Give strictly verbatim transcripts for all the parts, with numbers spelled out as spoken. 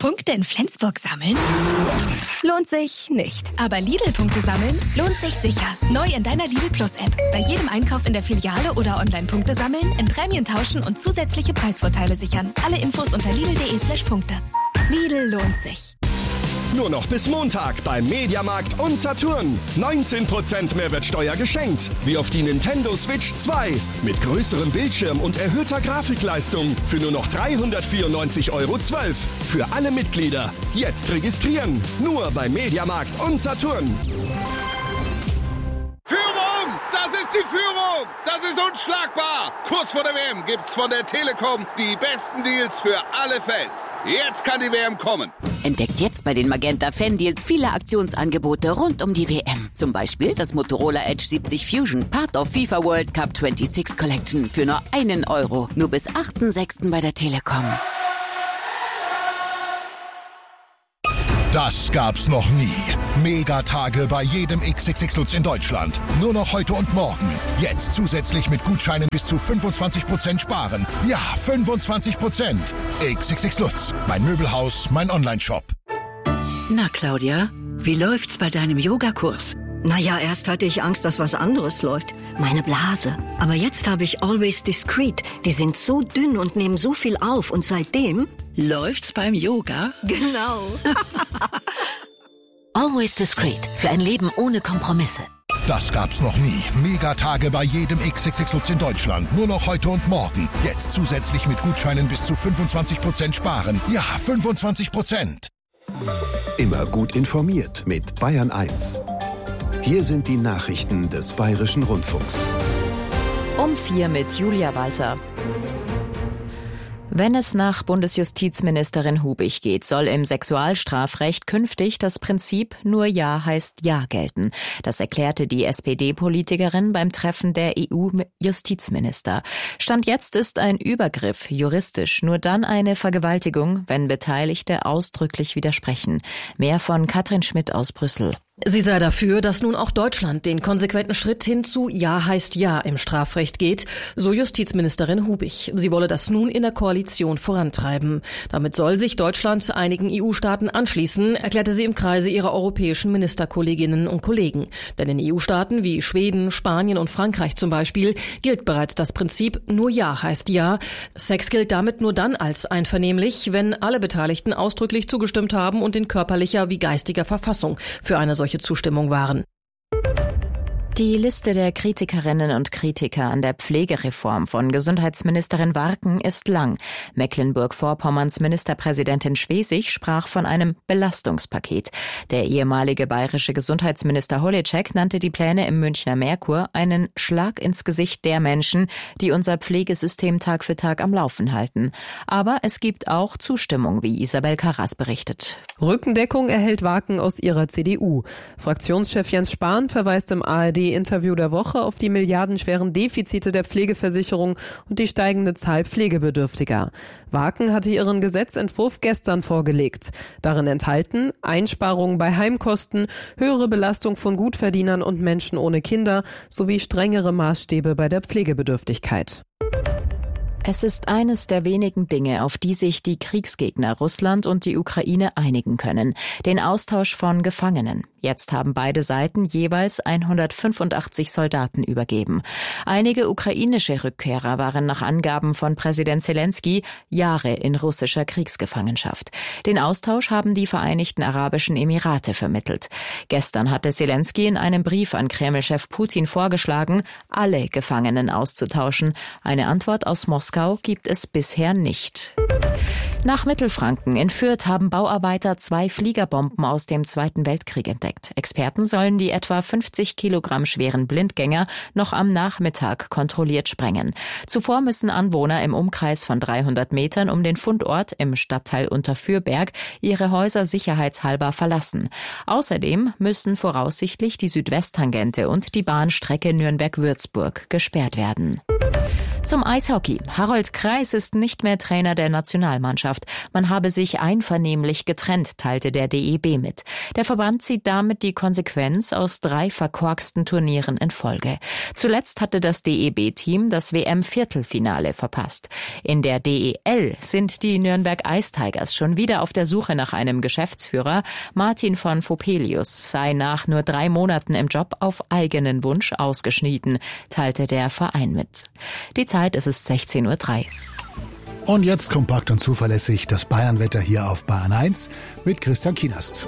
Punkte in Flensburg sammeln? Lohnt sich nicht. Aber Lidl-Punkte sammeln lohnt sich sicher. Neu in deiner Lidl Plus-App. Bei jedem Einkauf in der Filiale oder online Punkte sammeln, in Prämien tauschen und zusätzliche Preisvorteile sichern. Alle Infos unter lidl.de slash Punkte. Lidl lohnt sich. Nur noch bis Montag beim Mediamarkt und Saturn. neunzehn Prozent Mehrwertsteuer geschenkt. Wie auf die Nintendo Switch zwei. Mit größerem Bildschirm und erhöhter Grafikleistung. Für nur noch dreihundertvierundneunzig Euro zwölf. Für alle Mitglieder. Jetzt registrieren. Nur beim Mediamarkt und Saturn. Führung! Das ist die Führung! Das ist unschlagbar! Kurz vor der W M gibt's von der Telekom die besten Deals für alle Fans. Jetzt kann die W M kommen. Entdeckt jetzt bei den Magenta Fan Deals viele Aktionsangebote rund um die W M. Zum Beispiel das Motorola Edge siebzig Fusion, Part of FIFA World Cup sechsundzwanzig Collection für nur einen Euro. Nur bis achten sechsten bei der Telekom. Das gab's noch nie. Megatage bei jedem X X X Lutz in Deutschland. Nur noch heute und morgen. Jetzt zusätzlich mit Gutscheinen bis zu fünfundzwanzig Prozent sparen. Ja, fünfundzwanzig Prozent. X X X Lutz. Mein Möbelhaus, mein Online-Shop. Na, Claudia, wie läuft's bei deinem Yogakurs? Naja, erst hatte ich Angst, dass was anderes läuft. Meine Blase. Aber jetzt habe ich Always Discreet. Die sind so dünn und nehmen so viel auf. Und seitdem... Läuft's beim Yoga? Genau. Always Discreet. Für ein Leben ohne Kompromisse. Das gab's noch nie. Megatage bei jedem X X X Lutz in Deutschland. Nur noch heute und morgen. Jetzt zusätzlich mit Gutscheinen bis zu fünfundzwanzig Prozent sparen. Ja, fünfundzwanzig Prozent. Immer gut informiert mit Bayern eins. Hier sind die Nachrichten des Bayerischen Rundfunks. Um vier mit Julia Walter. Wenn es nach Bundesjustizministerin Hubig geht, soll im Sexualstrafrecht künftig das Prinzip nur Ja heißt Ja gelten. Das erklärte die S P D-Politikerin beim Treffen der E U-Justizminister. Stand jetzt ist ein Übergriff juristisch nur dann eine Vergewaltigung, wenn Beteiligte ausdrücklich widersprechen. Mehr von Katrin Schmidt aus Brüssel. Sie sei dafür, dass nun auch Deutschland den konsequenten Schritt hin zu Ja heißt Ja im Strafrecht geht, so Justizministerin Hubig. Sie wolle das nun in der Koalition vorantreiben. Damit soll sich Deutschland einigen E U-Staaten anschließen, erklärte sie im Kreise ihrer europäischen Ministerkolleginnen und Kollegen. Denn in E U-Staaten wie Schweden, Spanien und Frankreich zum Beispiel gilt bereits das Prinzip Nur Ja heißt Ja. Sex gilt damit nur dann als einvernehmlich, wenn alle Beteiligten ausdrücklich zugestimmt haben und in körperlicher wie geistiger Verfassung für eine solche Zustimmung waren. Die Liste der Kritikerinnen und Kritiker an der Pflegereform von Gesundheitsministerin Warken ist lang. Mecklenburg-Vorpommerns Ministerpräsidentin Schwesig sprach von einem Belastungspaket. Der ehemalige bayerische Gesundheitsminister Holitschek nannte die Pläne im Münchner Merkur einen Schlag ins Gesicht der Menschen, die unser Pflegesystem Tag für Tag am Laufen halten. Aber es gibt auch Zustimmung, wie Isabel Karras berichtet. Rückendeckung erhält Warken aus ihrer C D U. Fraktionschef Jens Spahn verweist im A R D-Interview der Woche auf die milliardenschweren Defizite der Pflegeversicherung und die steigende Zahl Pflegebedürftiger. Warken hatte ihren Gesetzentwurf gestern vorgelegt. Darin enthalten Einsparungen bei Heimkosten, höhere Belastung von Gutverdienern und Menschen ohne Kinder sowie strengere Maßstäbe bei der Pflegebedürftigkeit. Es ist eines der wenigen Dinge, auf die sich die Kriegsgegner Russland und die Ukraine einigen können: den Austausch von Gefangenen. Jetzt haben beide Seiten jeweils hundertfünfundachtzig Soldaten übergeben. Einige ukrainische Rückkehrer waren nach Angaben von Präsident Zelensky Jahre in russischer Kriegsgefangenschaft. Den Austausch haben die Vereinigten Arabischen Emirate vermittelt. Gestern hatte Zelensky in einem Brief an Kreml-Chef Putin vorgeschlagen, alle Gefangenen auszutauschen. Eine Antwort aus Moskau gibt es bisher nicht. Nach Mittelfranken in Fürth haben Bauarbeiter zwei Fliegerbomben aus dem Zweiten Weltkrieg entdeckt. Experten sollen die etwa fünfzig Kilogramm schweren Blindgänger noch am Nachmittag kontrolliert sprengen. Zuvor müssen Anwohner im Umkreis von dreihundert Metern um den Fundort im Stadtteil Unterfürberg ihre Häuser sicherheitshalber verlassen. Außerdem müssen voraussichtlich die Südwesttangente und die Bahnstrecke Nürnberg-Würzburg gesperrt werden. Zum Eishockey. Harold Kreis ist nicht mehr Trainer der Nationalmannschaft. Man habe sich einvernehmlich getrennt, teilte der D E B mit. Der Verband zieht damit die Konsequenz aus drei verkorksten Turnieren in Folge. Zuletzt hatte das D E B-Team das W M-Viertelfinale verpasst. In der D E L sind die Nürnberg Ice Tigers schon wieder auf der Suche nach einem Geschäftsführer. Martin von Vopelius sei nach nur drei Monaten im Job auf eigenen Wunsch ausgeschieden, teilte der Verein mit. Die Zeit ist es sechzehn Uhr drei. Und jetzt kompakt und zuverlässig das Bayernwetter hier auf Bayern eins mit Christian Kienast.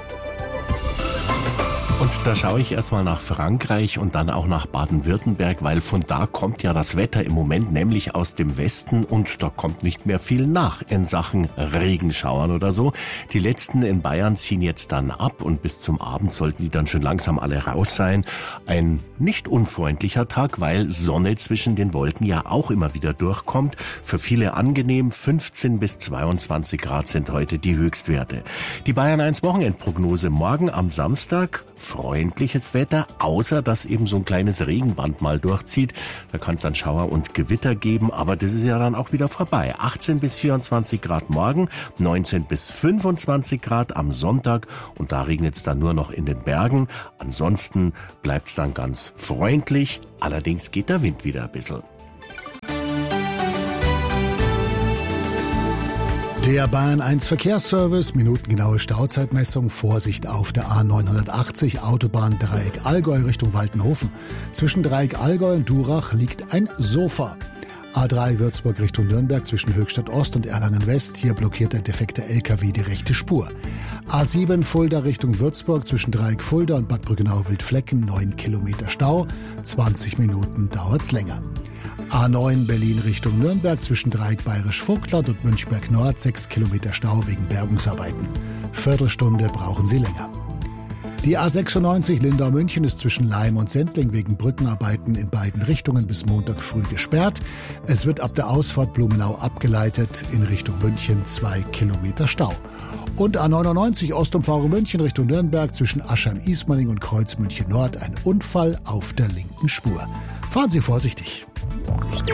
Und da schaue ich erstmal nach Frankreich und dann auch nach Baden-Württemberg, weil von da kommt ja das Wetter im Moment, nämlich aus dem Westen, und da kommt nicht mehr viel nach in Sachen Regenschauern oder so. Die letzten in Bayern ziehen jetzt dann ab und bis zum Abend sollten die dann schon langsam alle raus sein. Ein nicht unfreundlicher Tag, weil Sonne zwischen den Wolken ja auch immer wieder durchkommt. Für viele angenehm, fünfzehn bis zweiundzwanzig Grad sind heute die Höchstwerte. Die Bayern eins Wochenendprognose morgen am Samstag. Freundliches Wetter, außer dass eben so ein kleines Regenband mal durchzieht. Da kann es dann Schauer und Gewitter geben, aber das ist ja dann auch wieder vorbei. achtzehn bis vierundzwanzig Grad morgen, neunzehn bis fünfundzwanzig Grad am Sonntag und da regnet es dann nur noch in den Bergen. Ansonsten bleibt es dann ganz freundlich, allerdings geht der Wind wieder ein bisschen. Der Bayern eins Verkehrsservice, minutengenaue Stauzeitmessung, Vorsicht auf der A neunhundertachtzig, Autobahn Dreieck Allgäu Richtung Waltenhofen. Zwischen Dreieck Allgäu und Durach liegt ein Sofa. A drei Würzburg Richtung Nürnberg zwischen Höchstadt Ost und Erlangen West, hier blockiert ein defekter L K W die rechte Spur. A sieben Fulda Richtung Würzburg zwischen Dreieck Fulda und Bad Brückenau-Wildflecken, neun Kilometer Stau, zwanzig Minuten dauert's länger. A neun Berlin Richtung Nürnberg zwischen Dreieck Bayerisch-Vogtland und Münchberg Nord, sechs Kilometer Stau wegen Bergungsarbeiten. Viertelstunde brauchen Sie länger. Die A sechsundneunzig Lindau-München ist zwischen Laim und Sendling wegen Brückenarbeiten in beiden Richtungen bis Montag früh gesperrt. Es wird ab der Ausfahrt Blumenau abgeleitet, in Richtung München zwei Kilometer Stau. Und A neunundneunzig Ostumfahrung München Richtung Nürnberg zwischen Aschheim-Ismaning und Kreuz München Nord, ein Unfall auf der linken Spur. Fahren Sie vorsichtig. Hier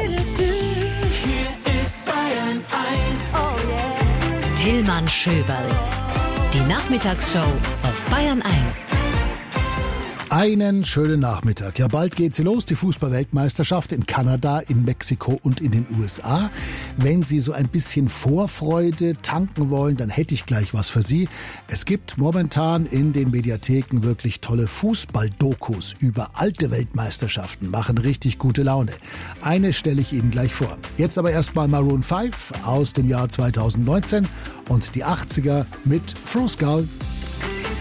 ist Bayern eins. Oh yeah. Tillmann Schöberl. Die Nachmittagsshow auf Bayern eins. Einen schönen Nachmittag. Ja, bald geht sie los, die Fußball-Weltmeisterschaft in Kanada, in Mexiko und in den U S A. Wenn Sie so ein bisschen Vorfreude tanken wollen, dann hätte ich gleich was für Sie. Es gibt momentan in den Mediatheken wirklich tolle Fußball-Dokus über alte Weltmeisterschaften, machen richtig gute Laune. Eine stelle ich Ihnen gleich vor. Jetzt aber erstmal Maroon fünf aus dem Jahr zweitausendneunzehn und die achtziger mit Froze Skull.